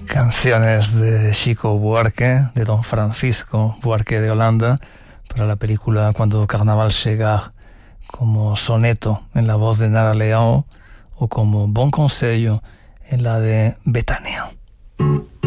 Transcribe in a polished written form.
Canciones de Chico Buarque, de don Francisco Buarque de Holanda, para la película Cuando Carnaval Chegar, como soneto en la voz de Nara Leão o como Bon Consello en la de Betania.